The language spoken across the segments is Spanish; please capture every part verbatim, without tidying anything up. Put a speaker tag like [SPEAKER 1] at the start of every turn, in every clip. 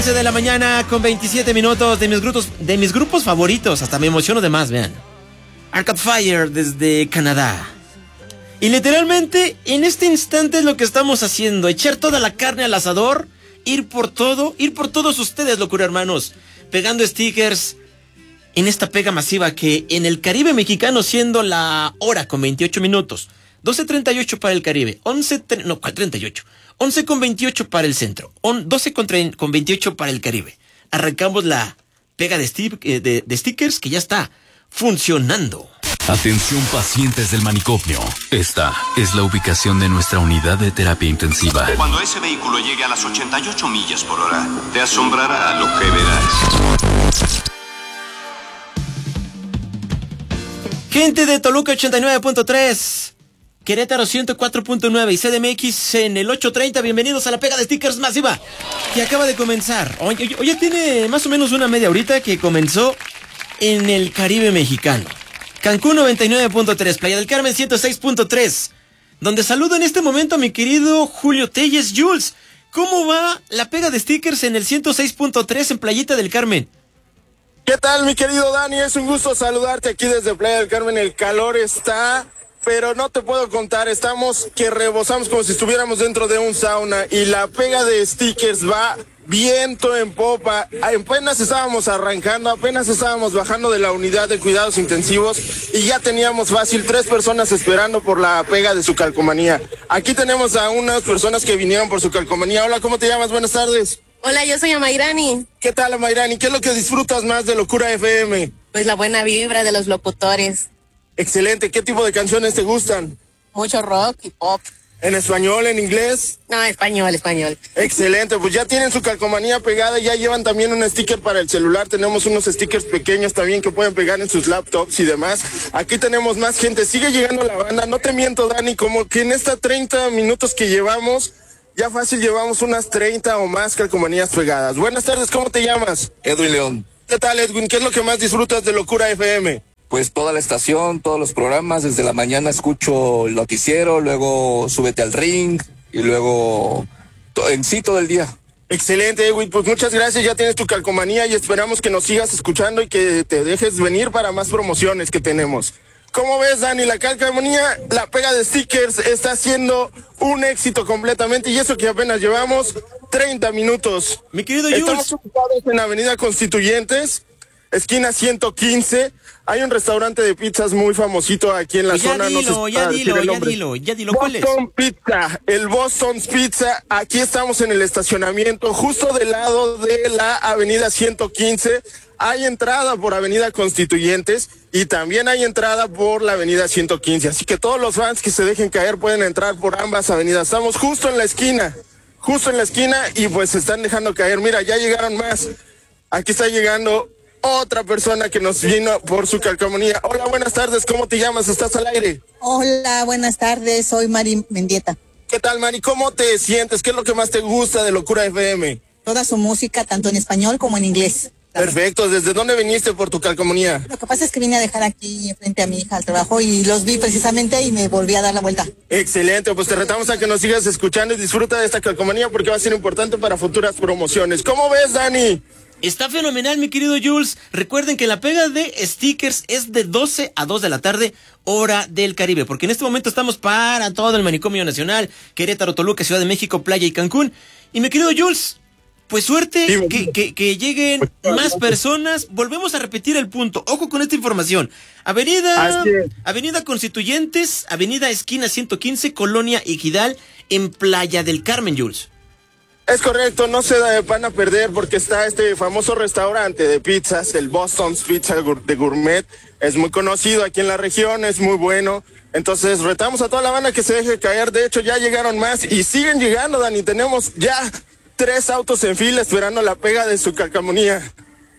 [SPEAKER 1] De la mañana con veintisiete minutos de mis grupos, de mis grupos favoritos. Hasta me emociono de más, vean. Arcade Fire desde Canadá. Y literalmente en este instante es lo que estamos haciendo. Echar toda la carne al asador. Ir por todo. Ir por todos ustedes, locura hermanos. Pegando stickers en esta pega masiva que en el Caribe mexicano, siendo la hora con veintiocho minutos. doce treinta y ocho para el Caribe. once, no, ¿cuál treinta y ocho? once con veintiocho para el centro, doce con veintiocho para el Caribe. Arrancamos la pega de, de, de stickers que ya está funcionando.
[SPEAKER 2] Atención pacientes del manicomio. Esta es la ubicación de nuestra unidad de terapia intensiva.
[SPEAKER 3] Cuando ese vehículo llegue a las ochenta y ocho millas por hora, te asombrará lo que verás.
[SPEAKER 1] Gente de Toluca ochenta y nueve punto tres. Querétaro ciento cuatro punto nueve y C D M X en el ochocientos treinta. Bienvenidos a la pega de stickers masiva que acaba de comenzar. Hoy, hoy, hoy ya tiene más o menos una media horita que comenzó en el Caribe mexicano. Cancún noventa y nueve punto tres, Playa del Carmen ciento seis punto tres, donde saludo en este momento a mi querido Julio Telles. Jules, ¿cómo va la pega de stickers en el ciento seis punto tres en Playita del Carmen?
[SPEAKER 4] ¿Qué tal, mi querido Dani? Es un gusto saludarte aquí desde Playa del Carmen. El calor está... pero no te puedo contar, estamos que rebosamos como si estuviéramos dentro de un sauna y la pega de stickers va viento en popa. Apenas estábamos arrancando, apenas estábamos bajando de la unidad de cuidados intensivos y ya teníamos fácil tres personas esperando por la pega de su calcomanía. Aquí tenemos a unas personas que vinieron por su calcomanía. Hola, ¿cómo te llamas? Buenas tardes.
[SPEAKER 5] Hola, yo soy Amairani.
[SPEAKER 4] ¿Qué tal, Amairani? ¿Qué es lo que disfrutas más de Locura F M?
[SPEAKER 5] Pues la buena vibra de los locutores.
[SPEAKER 4] Excelente. ¿Qué tipo de canciones te gustan?
[SPEAKER 5] Mucho rock y pop.
[SPEAKER 4] ¿En español, en inglés?
[SPEAKER 5] No, español, español.
[SPEAKER 4] Excelente, pues ya tienen su calcomanía pegada, ya llevan también un sticker para el celular, tenemos unos stickers pequeños también que pueden pegar en sus laptops y demás. Aquí tenemos más gente, sigue llegando la banda, no te miento, Dani, como que en estos treinta minutos que llevamos, ya fácil llevamos unas treinta o más calcomanías pegadas. Buenas tardes, ¿cómo te llamas?
[SPEAKER 6] Edwin León.
[SPEAKER 4] ¿Qué tal, Edwin? ¿Qué es lo que más disfrutas de Locura F M?
[SPEAKER 6] Pues toda la estación, todos los programas, desde la mañana escucho el noticiero, luego súbete al ring y luego to- en sí todo el día.
[SPEAKER 4] Excelente, Edwin, pues muchas gracias, ya tienes tu calcomanía y esperamos que nos sigas escuchando y que te dejes venir para más promociones que tenemos. ¿Cómo ves, Dani? La calcomanía, la pega de stickers está siendo un éxito completamente y eso que apenas llevamos treinta minutos.
[SPEAKER 1] Mi querido Jules.
[SPEAKER 4] Estamos ubicados en Avenida Constituyentes, esquina ciento quince. Hay un restaurante de pizzas muy famosito aquí en la
[SPEAKER 1] pues ya
[SPEAKER 4] zona.
[SPEAKER 1] Dilo,
[SPEAKER 4] no sé
[SPEAKER 1] ya
[SPEAKER 4] si
[SPEAKER 1] dilo,
[SPEAKER 4] el
[SPEAKER 1] ya
[SPEAKER 4] nombre.
[SPEAKER 1] dilo, ya dilo, ¿cuál es?
[SPEAKER 4] Boston Pizza, el Boston's Pizza. Aquí estamos en el estacionamiento, justo del lado de la avenida ciento quince. Hay entrada por avenida Constituyentes y también hay entrada por la avenida ciento quince. Así que todos los fans que se dejen caer pueden entrar por ambas avenidas. Estamos justo en la esquina, justo en la esquina y pues se están dejando caer. Mira, ya llegaron más. Aquí está llegando otra persona que nos vino por su calcomanía. Hola, buenas tardes, ¿cómo te llamas? ¿Estás al aire?
[SPEAKER 7] Hola, buenas tardes, soy Mari Mendieta.
[SPEAKER 4] ¿Qué tal, Mari? ¿Cómo te sientes? ¿Qué es lo que más te gusta de Locura F M?
[SPEAKER 7] Toda su música, tanto en español como en inglés.
[SPEAKER 4] Perfecto, ¿desde dónde viniste por tu calcomanía?
[SPEAKER 7] Lo que pasa es que vine a dejar aquí frente a mi hija al trabajo y los vi precisamente y me volví a dar la vuelta.
[SPEAKER 4] Excelente, pues te retamos a que nos sigas escuchando y disfruta de esta calcomanía porque va a ser importante para futuras promociones. ¿Cómo ves, Dani?
[SPEAKER 1] Está fenomenal, mi querido Jules. Recuerden que la pega de stickers es de doce a dos de la tarde, hora del Caribe, porque en este momento estamos para todo el manicomio nacional, Querétaro, Toluca, Ciudad de México, Playa y Cancún. Y mi querido Jules, pues suerte,
[SPEAKER 4] sí,
[SPEAKER 1] que, que, que lleguen más personas. Volvemos a repetir el punto. Ojo con esta información. Avenida, Avenida Constituyentes, Avenida Esquina ciento quince, Colonia Ejidal, en Playa del Carmen, Jules.
[SPEAKER 4] Es correcto, no se van a perder porque está este famoso restaurante de pizzas, el Boston's Pizza de Gourmet. Es muy conocido aquí en la región, es muy bueno. Entonces retamos a toda la banda que se deje caer. De hecho, ya llegaron más y siguen llegando, Dani. Tenemos ya tres autos en fila esperando la pega de su calcomanía.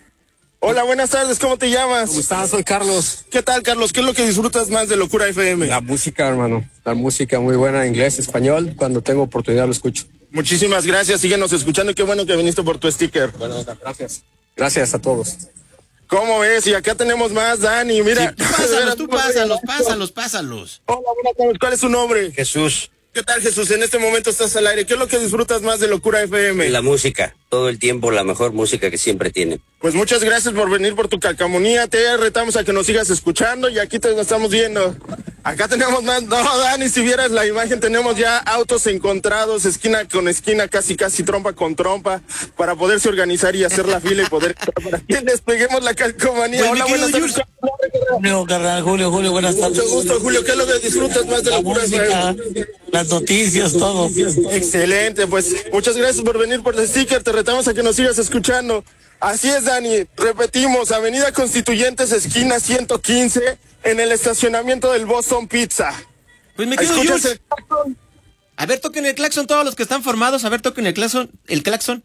[SPEAKER 4] Hola, buenas tardes, ¿cómo te llamas?
[SPEAKER 8] ¿Cómo estás? Soy Carlos.
[SPEAKER 4] ¿Qué tal, Carlos? ¿Qué es lo que disfrutas más de Locura F M?
[SPEAKER 8] La música, hermano. La música muy buena, inglés, español. Cuando tengo oportunidad lo escucho.
[SPEAKER 4] Muchísimas gracias, síguenos escuchando y qué bueno que viniste por tu sticker.
[SPEAKER 8] Bueno, gracias. Gracias a todos.
[SPEAKER 4] ¿Cómo ves? Y acá tenemos más, Dani, mira.
[SPEAKER 1] Sí, tú pásalos, tú pásalos, pásalos, pásalos.
[SPEAKER 4] Hola, buenas tardes, ¿cuál es su nombre?
[SPEAKER 9] Jesús.
[SPEAKER 4] ¿Qué tal, Jesús? En este momento estás al aire. ¿Qué es lo que disfrutas más de Locura F M?
[SPEAKER 9] La música, todo el tiempo la mejor música que siempre tiene.
[SPEAKER 4] Pues muchas gracias por venir, por tu calcamonía. Te retamos a que nos sigas escuchando y aquí te estamos viendo. Acá tenemos más. No, Dani, si vieras la imagen, tenemos ya autos encontrados, esquina con esquina, casi casi trompa con trompa, para poderse organizar y hacer la fila y poder para que les peguemos la calcomanía.
[SPEAKER 1] Pues,
[SPEAKER 4] Hola, buenas tardes.
[SPEAKER 10] Julio, carnal, Julio, Julio, buenas tardes.
[SPEAKER 4] Mucho gusto, Julio. ¿Qué es lo que disfrutas más de
[SPEAKER 10] La
[SPEAKER 4] Locura F M?
[SPEAKER 10] música, las noticias, todo.
[SPEAKER 4] Excelente, pues muchas gracias por venir por el sticker. Te retamos a que nos sigas escuchando. Así es, Dani. Repetimos, Avenida Constituyentes, esquina ciento quince, en el estacionamiento del Boston Pizza.
[SPEAKER 1] Pues me quedo
[SPEAKER 4] ¿Escuchas
[SPEAKER 1] yo.
[SPEAKER 4] el claxon?
[SPEAKER 1] A ver, toquen el claxon todos los que están formados. A ver, toquen el claxon. El claxon.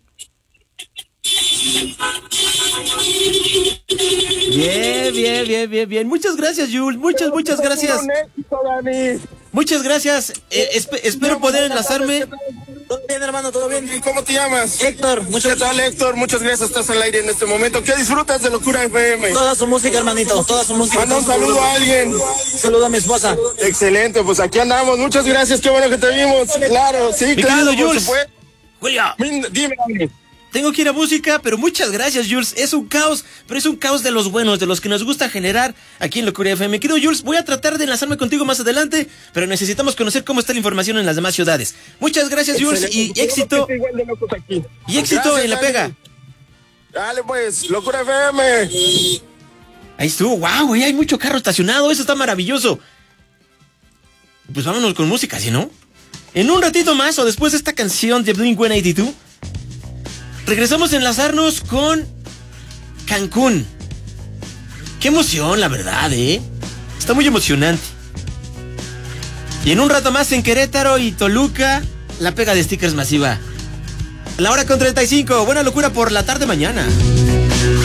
[SPEAKER 1] Bien, bien, bien, bien, bien. Muchas gracias, Jules. Muchas, muchas gracias. Muchas gracias. Eh, esp- espero poder enlazarme.
[SPEAKER 10] ¿Todo bien, hermano? ¿Todo bien?
[SPEAKER 4] ¿Y cómo te llamas?
[SPEAKER 10] Héctor, mucho
[SPEAKER 4] ¿Qué tal, Héctor? Muchas gracias, estás al aire en este momento. ¿Qué disfrutas de Locura F M?
[SPEAKER 10] Toda su música, hermanito, toda su música.
[SPEAKER 4] Manda un saludo a alguien.
[SPEAKER 10] Saludo a mi esposa.
[SPEAKER 4] Excelente, pues aquí andamos. Muchas gracias, qué bueno que te vimos. Claro, sí,
[SPEAKER 1] Mi
[SPEAKER 4] claro,
[SPEAKER 1] querido
[SPEAKER 4] por
[SPEAKER 1] Jules.
[SPEAKER 4] supuesto.
[SPEAKER 1] Julio,
[SPEAKER 4] Dime, Dani.
[SPEAKER 1] tengo que ir a música, pero muchas gracias, Jules. Es un caos, pero es un caos de los buenos, de los que nos gusta generar aquí en Locura F M. Querido Jules, voy a tratar de enlazarme contigo más adelante, pero necesitamos conocer cómo está la información en las demás ciudades. Muchas gracias, Jules, y
[SPEAKER 4] Excelente.
[SPEAKER 1] éxito,
[SPEAKER 4] Igual de locos aquí.
[SPEAKER 1] y éxito
[SPEAKER 4] Gracias,
[SPEAKER 1] en la
[SPEAKER 4] Dani.
[SPEAKER 1] pega.
[SPEAKER 4] Dale pues, Locura F M.
[SPEAKER 1] Ahí estuvo, wow, güey, hay mucho carro estacionado, eso está maravilloso. Pues vámonos con música, ¿sí no? En un ratito más, o después de esta canción de Blink ciento ochenta y dos, regresamos a enlazarnos con Cancún. Qué emoción, la verdad, ¿eh? Está muy emocionante. Y en un rato más en Querétaro y Toluca, la pega de stickers masiva. La hora con treinta y cinco, buena locura por la tarde mañana.